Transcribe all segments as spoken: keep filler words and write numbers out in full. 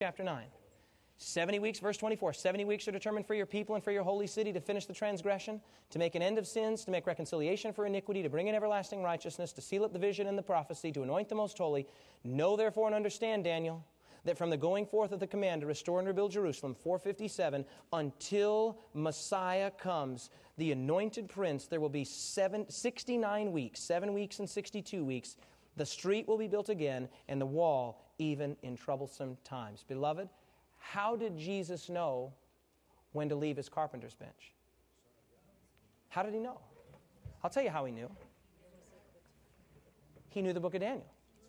chapter nine. seventy weeks, verse twenty-four. seventy weeks are determined for your people and for your holy city to finish the transgression, to make an end of sins, to make reconciliation for iniquity, to bring in everlasting righteousness, to seal up the vision and the prophecy, to anoint the most holy. Know therefore and understand, Daniel, that from the going forth of the command to restore and rebuild Jerusalem, four fifty-seven, until Messiah comes, the anointed prince, there will be seven, sixty-nine weeks, seven weeks and sixty-two weeks. The street will be built again, and the wall even in troublesome times. Beloved, how did Jesus know when to leave his carpenter's bench? How did he know? I'll tell you how he knew. He knew the book of Daniel.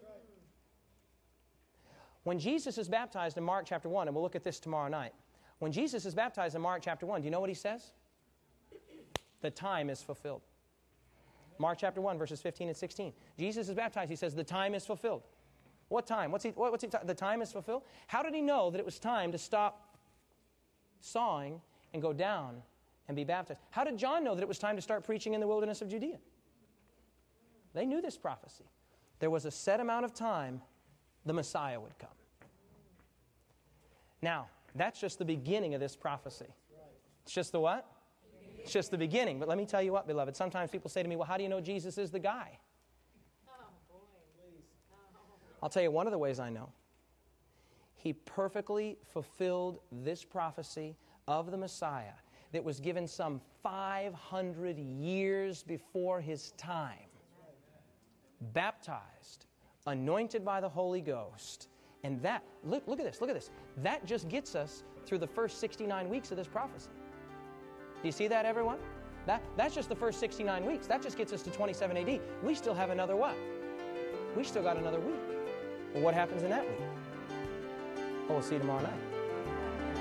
When Jesus is baptized in Mark chapter one, and we'll look at this tomorrow night. When Jesus is baptized in Mark chapter one, do you know what he says? The time is fulfilled. Mark chapter one, verses fifteen and sixteen. Jesus is baptized. He says, the time is fulfilled. What time? What's he, what, what's he ta- the time is fulfilled? How did he know that it was time to stop sawing and go down and be baptized? How did John know that it was time to start preaching in the wilderness of Judea? They knew this prophecy. There was a set amount of time the Messiah would come. Now, that's just the beginning of this prophecy. It's just the what? It's just the beginning. But let me tell you what, beloved. Sometimes people say to me, well, how do you know Jesus is the guy? I'll tell you one of the ways I know. He perfectly fulfilled this prophecy of the Messiah that was given some five hundred years before his time. Baptized, anointed by the Holy Ghost. And that, look, look at this, look at this. That just gets us through the first sixty-nine weeks of this prophecy. Do you see that, everyone? That, that's just the first sixty-nine weeks. That just gets us to twenty-seven A D. We still have another what? We still got another week. Well, what happens in that week? Well, we'll see you tomorrow night.